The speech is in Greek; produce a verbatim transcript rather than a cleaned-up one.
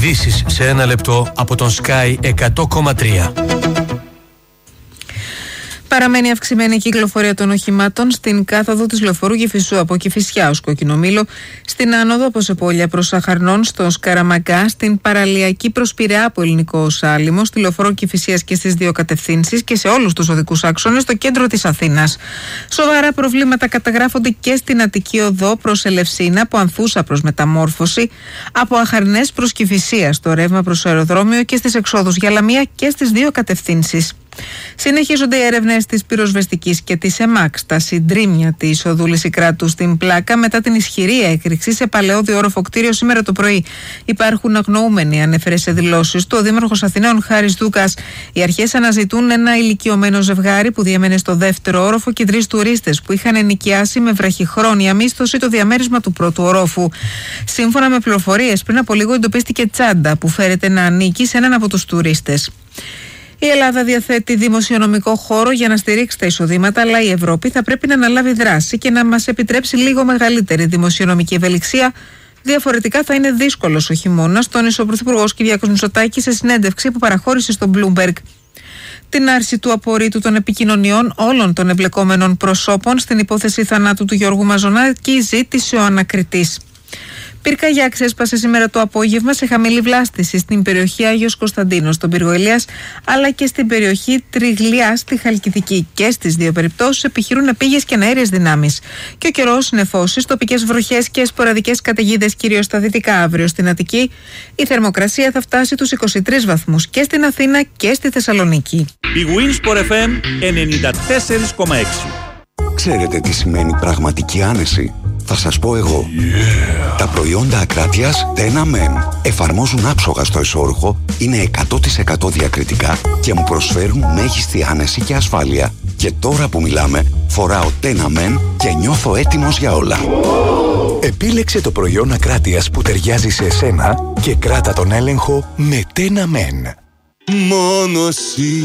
Ειδήσεις σε ένα λεπτό από τον Sky εκατό κόμμα τρία. Παραμένει αυξημένη η κυκλοφορία των οχημάτων στην κάθοδο της λεωφορού Κηφισού από Κηφισιά ως Κοκκινομήλο, στην άνοδο από Σεπόλια προς Αχαρνών, στο Σκαραμαγκά, στην παραλιακή προς Πειραιά από Ελληνικό ως Άλυμο, στη λεωφορώ Κηφισίας και στις δύο κατευθύνσεις και σε όλους τους οδικούς άξονες στο κέντρο της Αθήνας. Σοβαρά προβλήματα καταγράφονται και στην Αττική Οδό προς Ελευσίνα, από Ανθούσα προς Μεταμόρφωση, από Αχαρνές προς Κηφισία, στο ρεύμα προς το αεροδρόμιο και στις εξόδους για Λαμία και στις δύο κατευθύνσεις. Συνεχίζονται οι έρευνες της πυροσβεστικής και της ΕΜΑΚ στα συντρίμμια της οδού Λυσικράτου στην Πλάκα μετά την ισχυρή έκρηξη σε παλαιόδιο όροφο κτίριο σήμερα το πρωί. Υπάρχουν αγνοούμενοι, ανέφερε σε δηλώσεις του ο Δήμαρχος Αθηναίων Χάρης Δούκας. Οι αρχές αναζητούν ένα ηλικιωμένο ζευγάρι που διέμενε στο δεύτερο όροφο και τρεις τουρίστες που είχαν ενοικιάσει με βραχυχρόνια μίσθωση το διαμέρισμα του πρώτου ορόφου. Σύμφωνα με πληροφορίες, πριν από λίγο εντοπίστηκε τσάντα που φέρεται να ανήκει σε έναν από τους τουρίστες. Η Ελλάδα διαθέτει δημοσιονομικό χώρο για να στηρίξει τα εισοδήματα, αλλά η Ευρώπη θα πρέπει να αναλάβει δράση και να μας επιτρέψει λίγο μεγαλύτερη δημοσιονομική ευελιξία. Διαφορετικά θα είναι δύσκολος ο χειμώνας, τόνισε ο Πρωθυπουργός Κυριάκος Μητσοτάκης σε συνέντευξη που παραχώρησε στο Bloomberg. Την άρση του απορρίτου των επικοινωνιών όλων των εμπλεκόμενων προσώπων στην υπόθεση θανάτου του Γιώργου Μαζονάκη ζήτησε ο ανακριτής. Πυρκαγιά ξέσπασε σήμερα το απόγευμα σε χαμηλή βλάστηση στην περιοχή Άγιος Κωνσταντίνος στον πύργο Ηλίας, αλλά και στην περιοχή Τριγλιά στη Χαλκιδική. Και στις δύο περιπτώσεις επιχειρούν επίγειες και αέριες δυνάμεις. Και ο καιρός νεφώσεις, τοπικές βροχές και σποραδικές καταιγίδες κυρίως στα δυτικά. Αύριο στην Αττική η θερμοκρασία θα φτάσει τους είκοσι τρεις βαθμούς και στην Αθήνα και στη Θεσσαλονίκη. Η Winsport εφ εμ ενενήντα τέσσερα κόμμα έξι. Ξέρετε τι σημαίνει πραγματική άνεση? Θα σας πω εγώ. Yeah. Τα προϊόντα Ακράτειας Τένα Men εφαρμόζουν άψογα στο εσώρουχο, είναι εκατό τοις εκατό διακριτικά και μου προσφέρουν μέγιστη άνεση και ασφάλεια. Και τώρα που μιλάμε, φοράω Τένα Men και νιώθω έτοιμος για όλα. Επίλεξε το προϊόν Ακράτειας που ταιριάζει σε εσένα και κράτα τον έλεγχο με Τένα Men. Μόνο εσύ